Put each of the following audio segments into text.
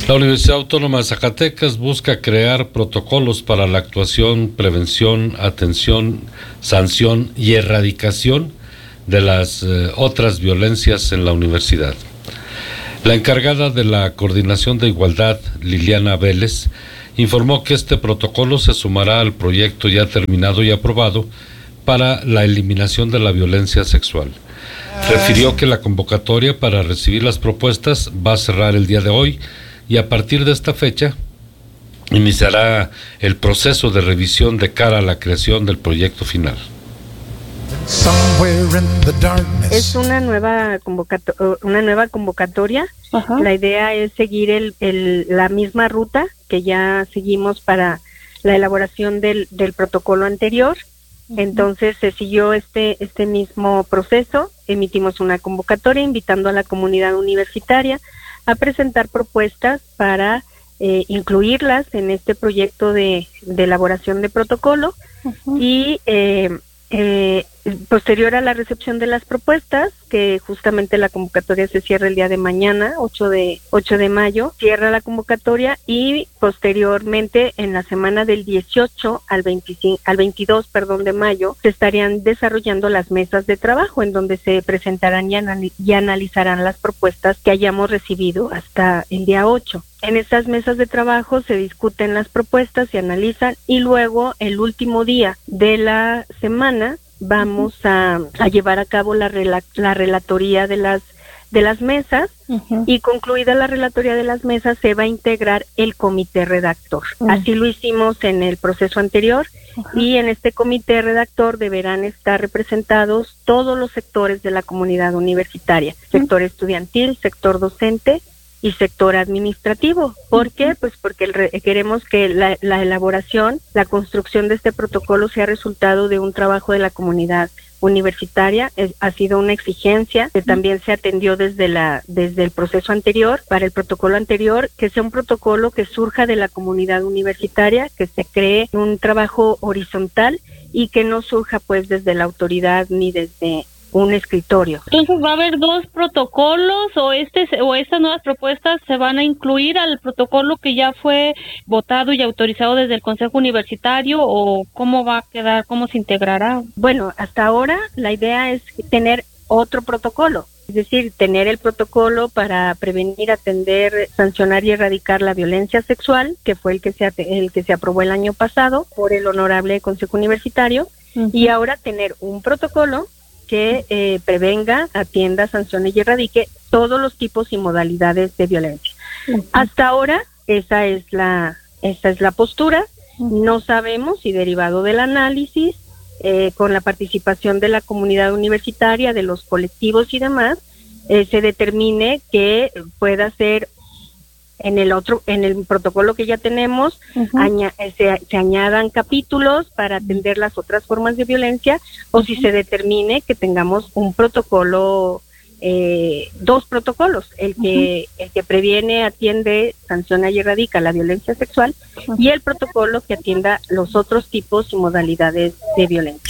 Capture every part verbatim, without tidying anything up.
La Universidad Autónoma de Zacatecas busca crear protocolos para la actuación, prevención, atención, sanción y erradicación de las eh, otras violencias en la universidad. La encargada de la Coordinación de Igualdad, Liliana Vélez, informó que este protocolo se sumará al proyecto ya terminado y aprobado para la eliminación de la violencia sexual. Refirió que la convocatoria para recibir las propuestas va a cerrar el día de hoy y a partir de esta fecha iniciará el proceso de revisión de cara a la creación del proyecto final. Es una nueva convocato- una nueva convocatoria. Ajá. La idea es seguir el, el, la misma ruta que ya seguimos para la elaboración del, del protocolo anterior. Uh-huh. Entonces se siguió este, este mismo proceso, emitimos una convocatoria invitando a la comunidad universitaria a presentar propuestas para eh, incluirlas en este proyecto de, de elaboración de protocolo. Uh-huh. y eh, eh, posterior a la recepción de las propuestas, que justamente la convocatoria se cierra el día de mañana, ocho de mayo, cierra la convocatoria y posteriormente en la semana del dieciocho al veinticinco, al veintidós, perdón, de mayo, se estarían desarrollando las mesas de trabajo en donde se presentarán y, anali- y analizarán las propuestas que hayamos recibido hasta el día ocho. En estas mesas de trabajo se discuten las propuestas, se analizan y luego el último día de la semana vamos a, a llevar a cabo la, rela, la relatoría de las de las mesas. Uh-huh. Y concluida la relatoría de las mesas se va a integrar el comité redactor. Uh-huh. Así lo hicimos en el proceso anterior. Uh-huh. Y en este comité redactor deberán estar representados todos los sectores de la comunidad universitaria, uh-huh. sector estudiantil, sector docente y sector administrativo. ¿Por qué? Pues porque el re- queremos que la, la elaboración, la construcción de este protocolo sea resultado de un trabajo de la comunidad universitaria. Es, ha sido una exigencia que también se atendió desde la desde el proceso anterior, para el protocolo anterior, que sea un protocolo que surja de la comunidad universitaria, que se cree un trabajo horizontal y que no surja pues desde la autoridad ni desde un escritorio. Entonces, ¿va a haber dos protocolos o este o estas nuevas propuestas se van a incluir al protocolo que ya fue votado y autorizado desde el Consejo Universitario, o cómo va a quedar, cómo se integrará? Bueno, hasta ahora la idea es tener otro protocolo, es decir, tener el protocolo para prevenir, atender, sancionar y erradicar la violencia sexual, que fue el que se el que se aprobó el año pasado por el honorable Consejo Universitario, uh-huh. y ahora tener un protocolo que eh, prevenga, atienda, sancione y erradique todos los tipos y modalidades de violencia. Uh-huh. Hasta ahora esa es la esa es la postura. Uh-huh. No sabemos si derivado del análisis, eh, con la participación de la comunidad universitaria, de los colectivos y demás, eh, se determine que pueda ser en el otro, en el protocolo que ya tenemos, uh-huh. aña, se, se añadan capítulos para atender las otras formas de violencia, o uh-huh. si se determine que tengamos un protocolo, eh, dos protocolos, el que uh-huh. el que previene, atiende, sanciona y erradica la violencia sexual, uh-huh. y el protocolo que atienda los otros tipos y modalidades de violencia.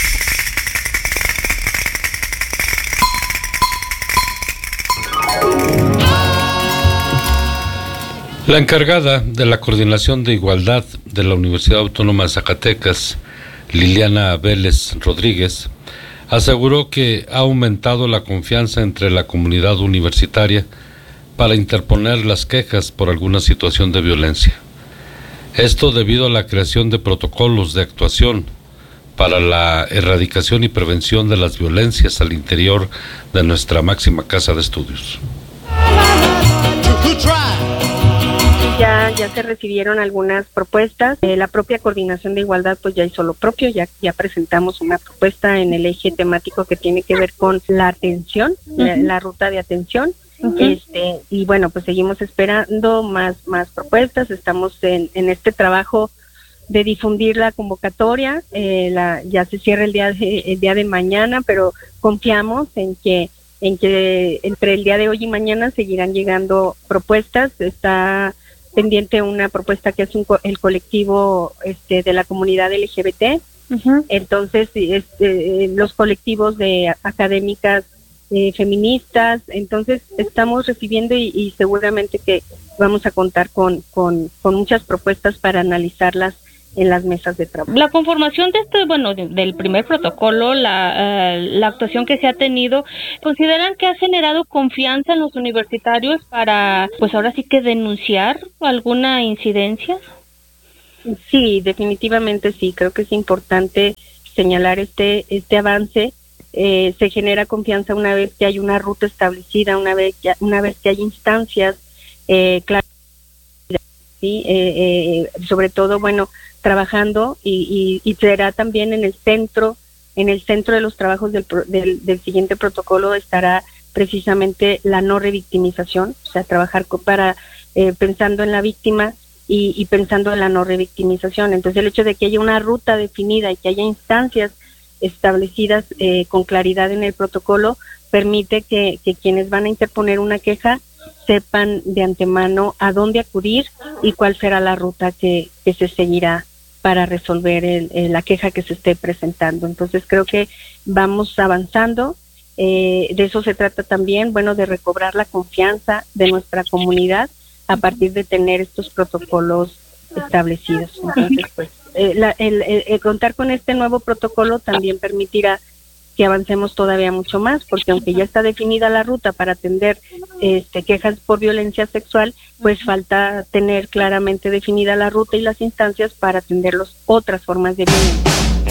La encargada de la Coordinación de Igualdad de la Universidad Autónoma de Zacatecas, Liliana Vélez Rodríguez, aseguró que ha aumentado la confianza entre la comunidad universitaria para interponer las quejas por alguna situación de violencia. Esto debido a la creación de protocolos de actuación para la erradicación y prevención de las violencias al interior de nuestra máxima casa de estudios. Ya, ya se recibieron algunas propuestas. Eh, la propia Coordinación de Igualdad pues ya hizo lo propio, ya, ya presentamos una propuesta en el eje temático que tiene que ver con la atención, uh-huh. la, la ruta de atención. Uh-huh. Este, y bueno, pues seguimos esperando más, más propuestas. Estamos en, en este trabajo de difundir la convocatoria. Eh, la, ya se cierra el día de, el día de mañana, pero confiamos en que en que entre el día de hoy y mañana seguirán llegando propuestas. Está pendiente una propuesta que es un co- el colectivo este de la comunidad L G B T. Uh-huh. Entonces, este, los colectivos de académicas eh, feministas, entonces estamos recibiendo y, y seguramente que, vamos a contar con, con, con muchas propuestas para analizarlas en las mesas de trabajo. La conformación de este, bueno, de, del primer protocolo, la, uh, la actuación que se ha tenido, ¿consideran que ha generado confianza en los universitarios para, pues ahora sí que denunciar alguna incidencia? Sí, definitivamente sí. Creo que es importante señalar este este avance. Eh, se genera confianza una vez que hay una ruta establecida, una vez que, una vez que hay instancias eh, claras, ¿sí? eh, eh, sobre todo, bueno, trabajando y, y, y será también en el centro, en el centro de los trabajos del, del, del siguiente protocolo estará precisamente la no revictimización, o sea, trabajar para eh, pensando en la víctima y, y pensando en la no revictimización. Entonces, el hecho de que haya una ruta definida y que haya instancias establecidas eh, con claridad en el protocolo permite que, que quienes van a interponer una queja sepan de antemano a dónde acudir y cuál será la ruta que, que se seguirá para resolver el, el, la queja que se esté presentando. Entonces creo que vamos avanzando, eh, de eso se trata también, bueno, de recobrar la confianza de nuestra comunidad a partir de tener estos protocolos establecidos. Entonces, pues, eh, la, el, el, el contar con este nuevo protocolo también permitirá que avancemos todavía mucho más, porque aunque ya está definida la ruta para atender este, quejas por violencia sexual, pues falta tener claramente definida la ruta y las instancias para atender los, otras formas de violencia.